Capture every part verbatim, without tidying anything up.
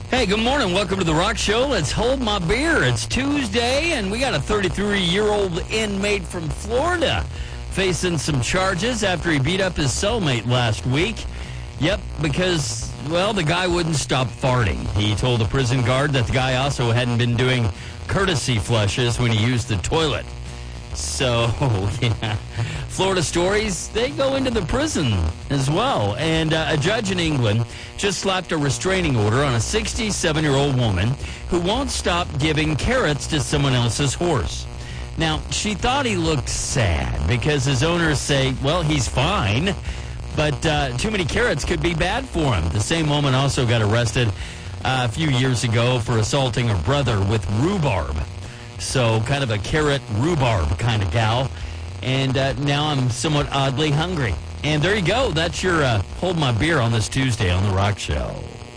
Hey, good morning. Welcome to The Rock Show. Let's hold my beer. It's Tuesday, and we got a thirty-three-year-old inmate from Florida facing some charges after he beat up his cellmate last week. Yep, because, well, the guy wouldn't stop farting. He told the prison guard that the guy also hadn't been doing courtesy flushes when he used the toilet. So, yeah, Florida stories, they go into the prison as well. And uh, a judge in England just slapped a restraining order on a sixty-seven-year-old woman who won't stop giving carrots to someone else's horse. Now, she thought he looked sad because his owners say, well, he's fine, but uh, too many carrots could be bad for him. The same woman also got arrested uh, a few years ago for assaulting her brother with rhubarb. So kind of a carrot rhubarb kind of gal. And uh, now I'm somewhat oddly hungry. And there you go. That's your uh, Hold My Beer on this Tuesday on The Rock Show.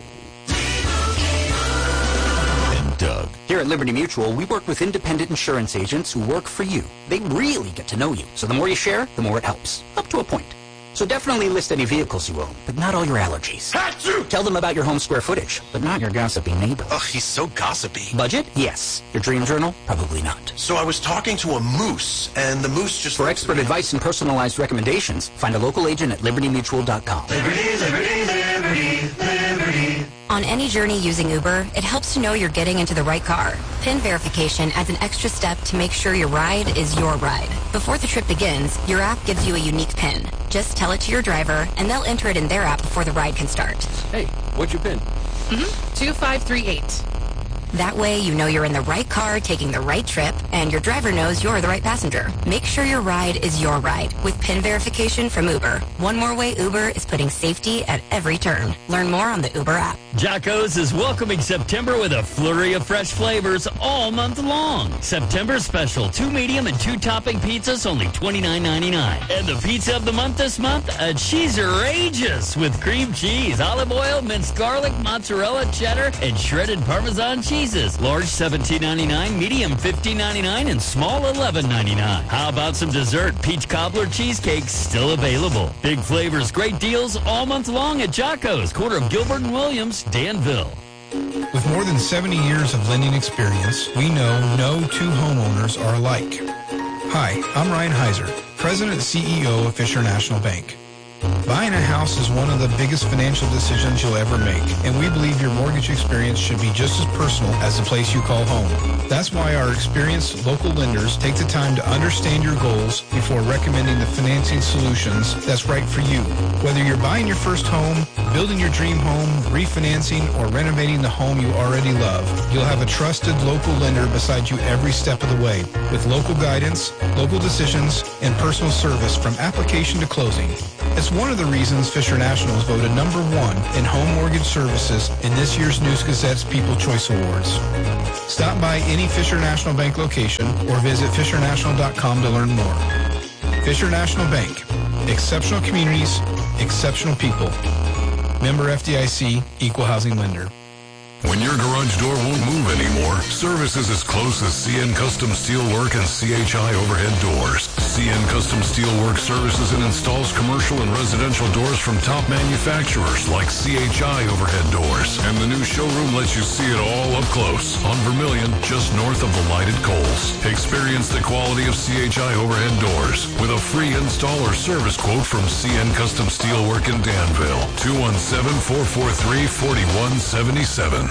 And Doug. Here at Liberty Mutual, we work with independent insurance agents who work for you. They really get to know you. So the more you share, the more it helps. Up to a point. So definitely list any vehicles you own, but not all your allergies. Achoo! Tell them about your home square footage, but not your gossipy neighbor. Ugh, he's so gossipy. Budget? Yes. Your dream journal? Probably not. So I was talking to a moose, and the moose just... For expert advice and personalized recommendations, find a local agent at liberty mutual dot com. Liberty, liberty, liberty, liberty. On any journey using Uber, it helps to know you're getting into the right car. PIN verification adds an extra step to make sure your ride is your ride. Before the trip begins, your app gives you a unique PIN. Just tell it to your driver, and they'll enter it in their app before the ride can start. Hey, what's your PIN? Mm-hmm. two five three eight. That way, you know you're in the right car taking the right trip, and your driver knows you're the right passenger. Make sure your ride is your ride with PIN verification from Uber. One more way Uber is putting safety at every turn. Learn more on the Uber app. Jocko's is welcoming September with a flurry of fresh flavors all month long. September special, two medium and two topping pizzas, only twenty-nine ninety-nine. And the pizza of the month this month, a Cheese-erageous with cream cheese, olive oil, minced garlic, mozzarella, cheddar, and shredded Parmesan cheese. Large seventeen ninety-nine, medium fifteen ninety-nine, and small eleven ninety-nine. How about some dessert? Peach cobbler cheesecake still available. Big flavors, great deals all month long at Jocko's, corner of Gilbert and Williams, Danville. With more than seventy years of lending experience, we know no two homeowners are alike. Hi, I'm Ryan Heiser, President and C E O of Fisher National Bank. Buying a house is one of the biggest financial decisions you'll ever make, and we believe your mortgage experience should be just as personal as the place you call home. That's why our experienced local lenders take the time to understand your goals before recommending the financing solutions that's right for you. Whether you're buying your first home, building your dream home, refinancing, or renovating the home you already love, you'll have a trusted local lender beside you every step of the way, with local guidance, local decisions, and personal service from application to closing. It's one of the reasons Fisher National is voted number one in home mortgage services in this year's News Gazette's People Choice Awards. Stop by any Fisher National Bank location or visit fisher national dot com to learn more. Fisher National Bank. Exceptional communities, exceptional people. Member F D I C, Equal Housing Lender. When your garage door won't move anymore, service is as close as C N Custom Steelwork and C H I Overhead Doors. C N Custom Steelwork services and installs commercial and residential doors from top manufacturers like C H I Overhead Doors. And the new showroom lets you see it all up close on Vermilion, just north of the lighted Coles. Experience the quality of C H I Overhead Doors with a free install or service quote from C N Custom Steelwork in Danville. two one seven, four four three, four one seven seven.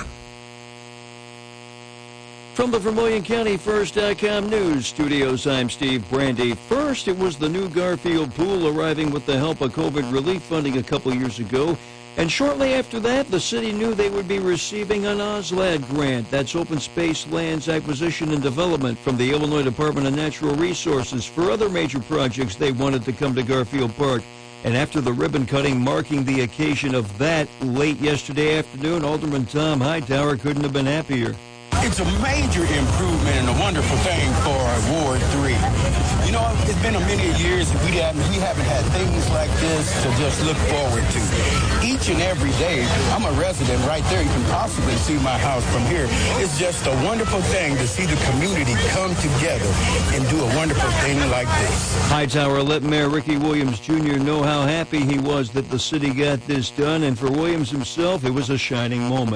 From the Vermilion County First dot com News Studios, I'm Steve Brandy. First, it was the new Garfield Pool arriving with the help of COVID relief funding a couple years ago. And shortly after that, the city knew they would be receiving an OSLAD grant. That's Open Space Lands Acquisition and Development from the Illinois Department of Natural Resources for other major projects they wanted to come to Garfield Park. And after the ribbon cutting marking the occasion of that late yesterday afternoon, Alderman Tom Hightower couldn't have been happier. It's a major improvement and a wonderful thing for Ward three. You know, it's been a many years we haven't, we haven't had things like this to just look forward to. Each and every day, I'm a resident right there. You can possibly see my house from here. It's just a wonderful thing to see the community come together and do a wonderful thing like this. Hightower let Mayor Ricky Williams Junior know how happy he was that the city got this done, and for Williams himself, it was a shining moment.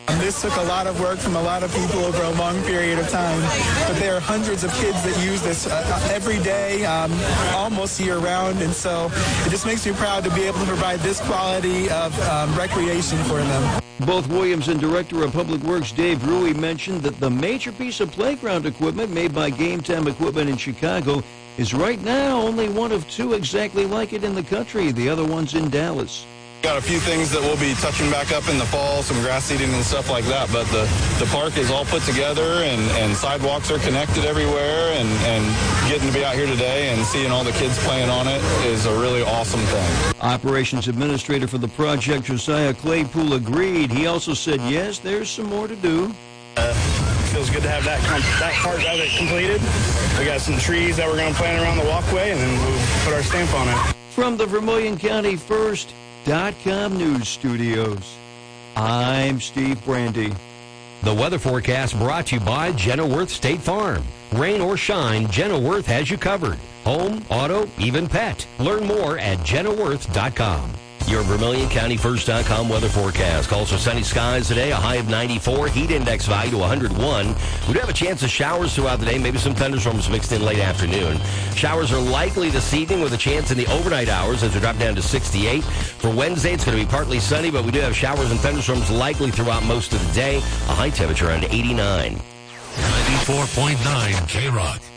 And this took a lot of work from a lot of people over a long period of time, but there are hundreds of kids that use this uh, every day, um, almost year-round, and so it just makes me proud to be able to provide this quality of um, recreation for them. Both Williams and Director of Public Works Dave Rui mentioned that the major piece of playground equipment made by Game Time Equipment in Chicago is right now only one of two exactly like it in the country. The other one's in Dallas. Got a few things that we'll be touching back up in the fall, some grass seeding and stuff like that, but the, the park is all put together and, and sidewalks are connected everywhere, and, and getting to be out here today and seeing all the kids playing on it is a really awesome thing. Operations Administrator for the project, Josiah Claypool, agreed. He also said, yes, there's some more to do. Uh, feels good to have that, com- that part of it completed. We got some trees that we're going to plant around the walkway, and then we'll put our stamp on it. From the Vermilion County First dot com News Studios, I'm Steve Brandy. The weather forecast brought to you by Genilworth State Farm. Rain or shine, Genilworth has you covered. Home, auto, even pet. Learn more at Genilworth dot com. Your Vermilion County First dot com weather forecast calls for sunny skies today, a high of ninety-four, heat index value to one hundred one. We do have a chance of showers throughout the day, maybe some thunderstorms mixed in late afternoon. Showers are likely this evening with a chance in the overnight hours as we drop down to sixty-eight. For Wednesday, it's going to be partly sunny, but we do have showers and thunderstorms likely throughout most of the day. A high temperature around eighty-nine. ninety-four point nine K-Rock.